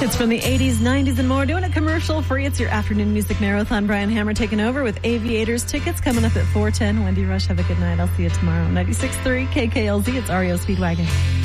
It's from the 80s, 90s, and more. Doing it commercial free. It's your afternoon music marathon. Brian Hammer taking over with Aviators tickets coming up at 4:10. Wendy Rush, have a good night. I'll see you tomorrow. 96.3 KKLZ. It's REO Speedwagon.